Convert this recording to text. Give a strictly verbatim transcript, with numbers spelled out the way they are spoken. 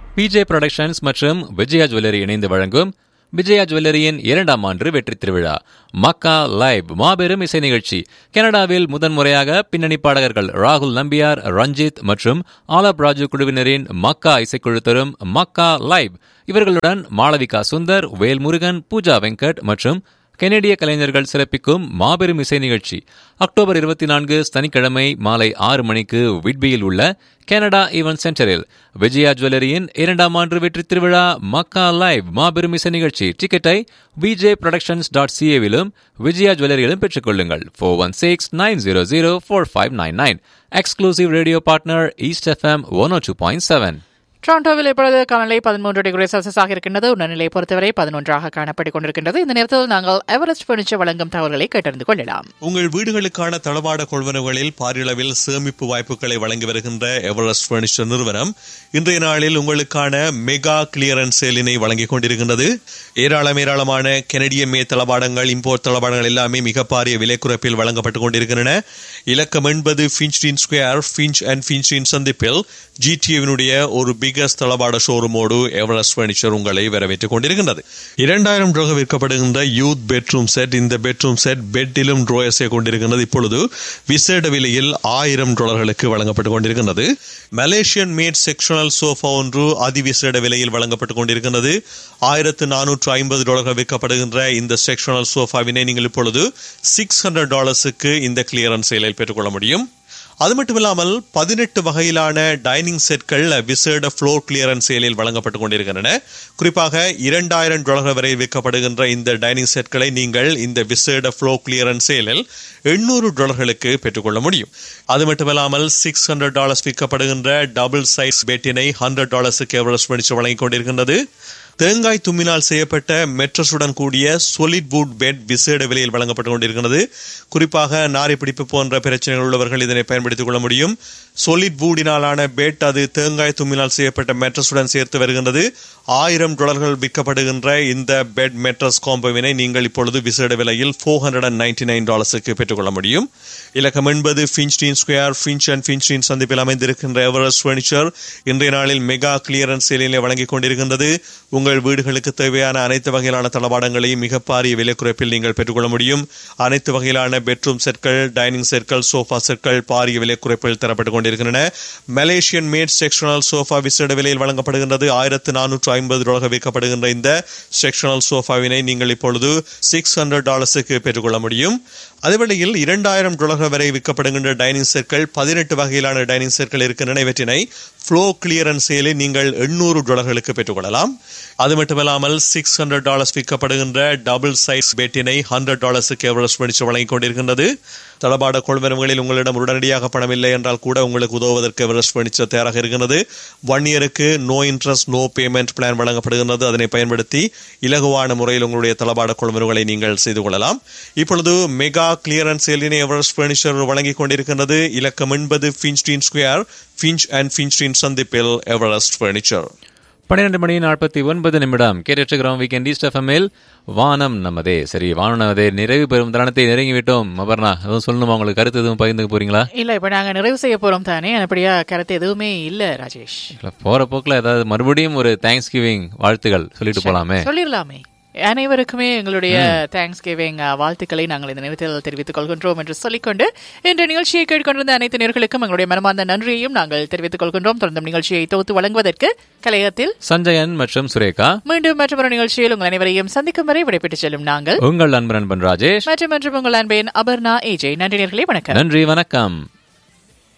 PJ productions மற்றும் Vijaya jewellery இணைந்து வழங்கும் விஜயா ஜுவல்லரியின் இரண்டாம் ஆண்டு வெற்றி திருவிழா மக்கா லைவ் மாபெரும் இசை நிகழ்ச்சி. கனடாவில் முதன்முறையாக பின்னணி பாடகர்கள் ராகுல் நம்பியார், ரஞ்சித் மற்றும் ஆலப் ராஜு குழுவினரின் மக்கா இசைக்குழு தரும் மக்கா லைவ். இவர்களுடன் மாளவிகா சுந்தர், வேல்முருகன், பூஜா வெங்கட் மற்றும் கெனடிய கலைஞர்கள் சிறப்பிக்கும் மாபெரும் இசை நிகழ்ச்சி அக்டோபர் இருபத்தி நான்கு சனிக்கிழமை மாலை ஆறு மணிக்கு விட்பியில் உள்ள கனடா ஈவென்ட் சென்டரில் விஜயா ஜுவல்லரியின் இரண்டாம் ஆண்டு வெற்றி திருவிழா மக்கா லைவ் மாபெரும் இசை நிகழ்ச்சி. டிக்கெட்டை விஜே ப்ரொடக்ஷன்ஸ் டாட் சிஏவிலும் விஜயா ஜுவல்லரியிலும் பெற்றுக் கொள்ளுங்கள். Four one six nine zero zero four five nine nine. Exclusive radio partner east FM one ஓ டூ பாயிண்ட் செவன். டொரண்டோவில் இப்பொழுது காலநிலை பதிமூன்று டிகிரி செல்சியஸாக இருக்கின்றது. உணர்நிலை பொறுத்தவரை பதினொன்றாக காணப்பட்டுக் கொண்டிருக்கின்றது. இந்த நேரத்தில் நாங்கள் எவரெஸ்ட் பர்னிச்சர் வழங்கும் தகவல்களை கேட்டறிந்து கொள்ளலாம். உங்கள் வீடுகளுக்கான தளவாட கொள்வனவுகளில் பாரியளவில் சேமிப்பு வாய்ப்புகளை வழங்கி வருகின்ற எவரெஸ்ட் பர்னிச்சர் நிறுவனம் இன்றைய நாளில் உங்களுக்கான மெகா கிளியரன்ஸ் சேலினை வழங்கிக் கொண்டிருக்கின்றது. ஏராளம் ஏராளமான கெனடிய மே தளவாடங்கள், இம்போர்ட் தளவாடங்கள் எல்லாமே மிக பாரிய விலை குறைப்பில் வழங்கப்பட்டுக் கொண்டிருக்கின்றன. இலக்கம் எண்பது ஃபின்ச்டின் ஸ்கொயர், ஃபின்ச் அண்ட் ஃபின்ச்டின் சந்திப்பில் ஜிடிஏவினுடைய ஒரு பிகஸ்ட் தளவாட ஷோரூமோடு எவரெஸ்ட் பர்னிச்சர் உங்களை வரவேற்றுக் கொண்டிருக்கின்றது. இரண்டாயிரம் டாலர் விற்கப்படுகின்ற யூத் பெட்ரூம் செட். இந்த பெட்ரூம் செட் பெட்டிலும் ட்ரோயர்ஸை கொண்டிருக்கின்றது. இப்பொழுது விசேட விலையில் ஆயிரம் டாலர்களுக்கு வழங்கப்பட்டுக் கொண்டிருக்கின்றது. மலேசியன் மேட் செக்ஷனல் சோஃபா ஒன்று அதிவிசேட விலையில் வழங்கப்பட்டுக் கொண்டிருக்கின்றது. ஆயிரத்து நானூற்று ஐம்பது டாலர்கள் விற்கப்படுகின்ற இந்த செக்ஷனல் சோஃபாவினை நீங்கள் இப்பொழுது சிக்ஸ் ஹண்ட்ரட் டாலர்ஸுக்கு இந்த கிளியரன்ஸ் சேலில் பெற்றுக்கொள்ள முடியும். அது மட்டுமில்லாமல் பதினெட்டு வகையிலான டைனிங் செட்கள் விசேட ஃப்ளோர் கிளியரன்ஸ் சேலில் வழங்கப்பட்டுக் கொண்டிருக்கின்றன. குறிப்பாக இரண்டாயிரம் டாலர்கள் வரை விற்கப்படுகின்ற இந்த டைனிங் செட்களை நீங்கள் இந்த விசேட ஃப்ளோர் கிளியரன்ஸ் சேலில் எண்ணூறு டாலர்களுக்கு பெற்றுக்கொள்ள முடியும். அது மட்டுமில்லாமல் six hundred dollars விற்கப்படுகின்ற double size பெட்டினை hundred டாலர்ஸுக்கு Everest furniture வழங்கிக் கொண்டிருக்கின்றது. தேங்காய் தும்மினால் செய்யப்பட்ட மெட்ரஸுடன் கூடிய சொலிட் வுட் பெட் விசேட விலையில் வழங்கப்பட்டுக் கொண்டிருக்கிறது. குறிப்பாக நாரி பிடிப்பு போன்ற பிரச்சனைகள் உள்ளவர்கள் இதனை பயன்படுத்திக் கொள்ள முடியும். சொலிட் வுடினாலான பெட், அது தேங்காய் தும்மினால் செய்யப்பட்ட மெட்ரஸுடன் சேர்த்து வருகின்றது. ஆயிரம் டாலர்கள் விற்கப்படுகின்ற இந்த பெட் மெட்ரஸ் காம்போவினை நீங்கள் இப்பொழுது விசேட விலையில் four hundred and ninety nine டாலர்ஸுக்கு பெற்றுக்கொள்ள முடியும். இலக்கம் என்பது ஃபின்ச்டின் ஸ்கொயர், ஃபின்ச் அண்ட் ஃபின்ச்டின் சந்திப்பில் அமைந்திருக்கின்ற எவரெஸ்ட் பர்னிச்சர் இன்றைய நாளில் மெகா கிளியரன்ஸ் சேலினை வழங்கிக் கொண்டிருக்கின்றது. உங்கள் வீடுகளுக்கு தேவையான அனைத்து வகையிலான தளவாடங்களையும் மிக பாரிய விலை குறைப்பில் நீங்கள் பெற்றுக்கொள்ள முடியும். அனைத்து வகையிலான பெட்ரூம் செட்கள், டைனிங் செட்கள், சோஃபா செட்கள் பாரிய விலை குறைப்பில் தரப்பட்டுக் கொண்டிருக்கின்றன. மலேசியன் மேட் செக்ஷனல் சோஃபா விசேட விலையில் வழங்கப்படுகின்றது. ஆயிரத்து நானூற்று ஐம்பது டாலர்கள் விற்கப்படுகின்ற இந்த செக்ஷனல் சோஃபாவினை நீங்கள் இப்பொழுது சிக்ஸ் ஹண்ட்ரட் டாலர்ஸுக்கு பெற்றுக்கொள்ள முடியும். அதேவேளையில் இரண்டாயிரம் டாலர்கள் வரை விற்கப்படுகின்ற டைனிங் செட்கள், பதினெட்டு வகையிலான டைனிங் செட்கள் இருக்கின்றன. இவற்றினை ஃப்ளோ கிளியரன்ஸ் சேலில் நீங்கள் எண்ணூறு டாலர்களுக்கு பெற்றுக்கொள்ளலாம். அது மட்டுமில்லாமல் six hundred dollars விற்கப்படுகின்ற double size பெட்டினை hundred டாலர்ஸுக்கு Everest furniture வழங்கிக் கொண்டிருக்கின்றது. தளபாட கொள்வனவுகளில் உங்களிடம் உடனடியாக பணம் இல்லை என்றால் கூட உங்களுக்கு உதவுவதற்கு எவரெஸ்ட் பர்னிச்சர் தயாராக இருக்கிறது. ஒன் இயருக்கு no interest no payment plan வழங்கப்படுகிறது. அதனை பயன்படுத்தி இலகுவான முறையில் உங்களுடைய தளபாட கொள்வனவுகளை நீங்கள் செய்து கொள்ளலாம். இப்பொழுது மெகா கிளியரன்ஸ் சேலினை எவரெஸ்ட் பர்னிச்சர் வழங்கிக் கொண்டிருக்கின்றது. இலக்கம் என்பது ஃபின்ச்டின் ஸ்கொயர், ஃபின்ச் அண்ட் ஃபின்ச்டின் சந்திப்பில் எவரெஸ்ட் பர்னிச்சர். பன்னிரண்டு மணி நாற்பத்தி ஒன்பது நிமிடம் கேட்டுக்கிறோம். வீக்கெண்ட் ஈஸ்ட் எஃப்எம்மில் வானம் நமதே. சரி, வானம் நமதே நிறைவு பெறும் தருணத்தை நெருங்கி விட்டோம். அபர்ணா, எதுவும் சொல்லணுமா? உங்களுக்கு கருத்து எதுவும் பகிர்ந்து போறீங்களா? இல்ல, இப்ப நாங்க நிறைவு செய்ய போறோம் தானே. அப்படியா கருத்து எதுவுமே இல்ல ராஜேஷ். போற போக்குல ஏதாவது மறுபடியும் ஒரு தேங்க்ஸ் கிவிங் வாழ்த்துகள் சொல்லிட்டு போலாமே. சொல்லிடலாமே. அனைவருக்குமே எங்களுடைய தேங்க்ஸ் கிவிங் வாழ்த்துக்களை நாங்கள் இந்த நேரத்தில் தெரிவித்துக் கொள்கின்றோம் என்று சொல்லிக்கொண்டு இன்று நிகழ்ச்சியை கேட்டுக்கொண்டிருந்த அனைத்து நேயர்களுக்கும் எங்களுடைய மனமார்ந்த நன்றியையும் நாங்கள் தெரிவித்துக் கொள்கின்றோம். தொடர்ந்து நிகழ்ச்சியை தொகுத்து வழங்குவதற்கு கலையத்தில் சஞ்சயன் மற்றும் சுரேகா. மீண்டும் மற்றொரு நிகழ்ச்சியில் உங்கள் அனைவரையும் சந்திக்கும் வரை விடைபெற்று செல்லும் நாங்கள் உங்கள் அன்பு நண்பன் ராஜேஷ் மற்றும் மற்றும் உங்கள் அன்பின் அபர்ணா ஏஜே. நன்றி நேயர்களே, வணக்கம். நன்றி, வணக்கம்.